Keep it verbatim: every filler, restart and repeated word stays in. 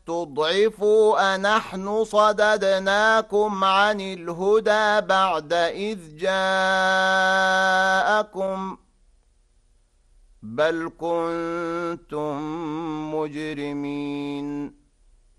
استضعفوا أنحن صددناكم عن الهدى بعد إذ جاءكم بل كنتم مجرمين